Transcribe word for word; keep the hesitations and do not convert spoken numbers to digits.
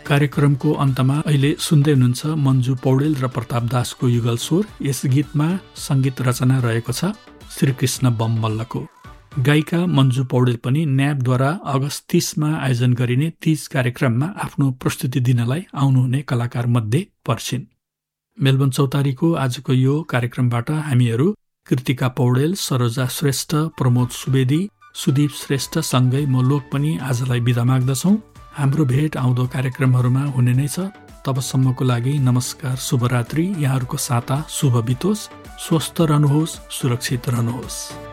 कार्यक्रमको अन्तमा अहिले सुन्दै हुनुहुन्छ मन्जु पौडेल र प्रताप दासको युगल स्वर। यस गीतमा सङ्गीत रचना रहेको छ श्रीकृष्ण बममल्लको। गायिका मन्जु पौडेल पनि न्यापद्वारा अगस्त तीसमा आयोजन गरिने तीज कार्यक्रममा आफ्नो प्रस्तुति दिनलाई आउनुहुने कलाकार मध्ये पर्छिन्। मेलबर्न चौतारीको आजको यो कार्यक्रमबाट हामीहरू कृतिका पौडेल, सरोजा श्रेष्ठ, प्रमोद सुवेदी, सुदीप श्रेष्ठ सँगै म लोक पनि आजलाई बिदा माग्दछौँ। हाम्रो भेट आउँदो कार्यक्रमहरूमा हुने नै छ। तबसम्मको लागि नमस्कार, शुभरात्रि। यहाँहरूको साता शुभ बितोस्, स्वस्थ रहनुहोस्, सुरक्षित रहनुहोस्।